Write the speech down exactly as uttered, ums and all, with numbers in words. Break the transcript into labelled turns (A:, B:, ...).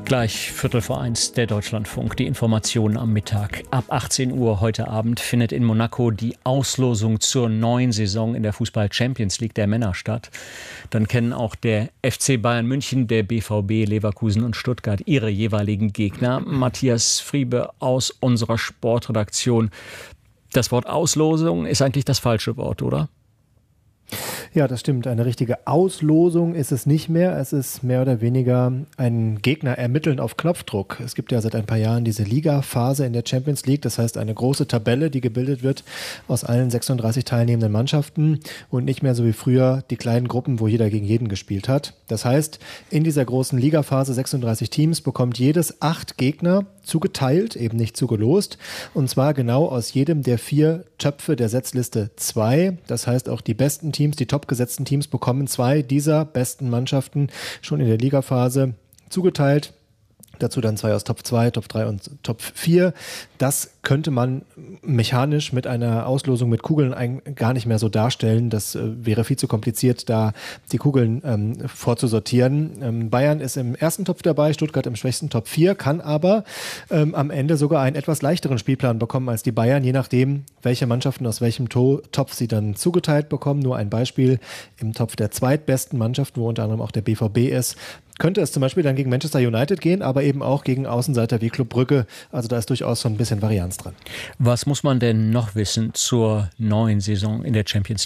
A: Gleich Viertel vor eins, der Deutschlandfunk. Die Informationen am Mittag. Ab achtzehn Uhr heute Abend findet in Monaco die Auslosung zur neuen Saison in der Fußball-Champions League der Männer statt. Dann kennen auch der F C Bayern München, der B V B, Leverkusen und Stuttgart ihre jeweiligen Gegner. Matthias Friebe aus unserer Sportredaktion. Das Wort Auslosung ist eigentlich das falsche Wort, oder?
B: Ja, das stimmt. Eine richtige Auslosung ist es nicht mehr. Es ist mehr oder weniger ein Gegner ermitteln auf Knopfdruck. Es gibt ja seit ein paar Jahren diese Liga-Phase in der Champions League. Das heißt, eine große Tabelle, die gebildet wird aus allen sechsunddreißig teilnehmenden Mannschaften und nicht mehr so wie früher die kleinen Gruppen, wo jeder gegen jeden gespielt hat. Das heißt, in dieser großen Liga-Phase, sechsunddreißig Teams, bekommt jedes acht Gegner zugeteilt, eben nicht zugelost. Und zwar genau aus jedem der vier Töpfe der Setzliste zwei. Das heißt, auch die besten Teams, die topgesetzten Teams bekommen zwei dieser besten Mannschaften schon in der Ligaphase zugeteilt. Dazu dann zwei aus Top zwei, Top drei und Top vier. Das könnte man mechanisch mit einer Auslosung mit Kugeln ein, gar nicht mehr so darstellen. Das äh, wäre viel zu kompliziert, da die Kugeln ähm, vorzusortieren. Ähm, Bayern ist im ersten Topf dabei, Stuttgart im schwächsten Top vier, kann aber ähm, am Ende sogar einen etwas leichteren Spielplan bekommen als die Bayern, je nachdem, welche Mannschaften aus welchem to- Topf sie dann zugeteilt bekommen. Nur ein Beispiel: im Topf der zweitbesten Mannschaften, wo unter anderem auch der B V B ist, könnte es zum Beispiel dann gegen Manchester United gehen, aber eben auch gegen Außenseiter wie Club Brügge. Also da ist durchaus so ein bisschen Varianz dran.
A: Was muss man denn noch wissen zur neuen Saison in der Champions League?